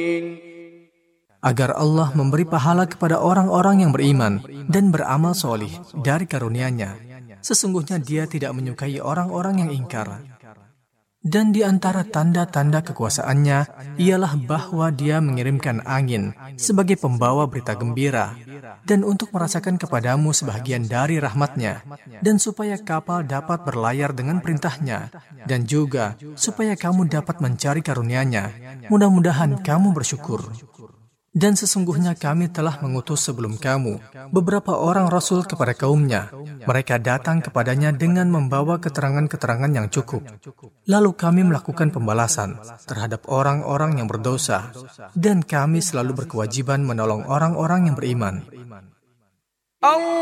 agar Allah memberi pahala kepada orang-orang yang beriman dan beramal solih dari karunia-Nya. Sesungguhnya Dia tidak menyukai orang-orang yang ingkar. Dan di antara tanda-tanda kekuasaan-Nya ialah bahwa Dia mengirimkan angin sebagai pembawa berita gembira dan untuk merasakan kepadamu sebahagian dari rahmat-Nya, dan supaya kapal dapat berlayar dengan perintah-Nya, dan juga supaya kamu dapat mencari karunia-Nya. Mudah-mudahan kamu bersyukur. Dan sesungguhnya kami telah mengutus sebelum kamu beberapa orang rasul kepada kaumnya. Mereka datang kepadanya dengan membawa keterangan-keterangan yang cukup. Lalu kami melakukan pembalasan terhadap orang-orang yang berdosa, dan kami selalu berkewajiban menolong orang-orang yang beriman.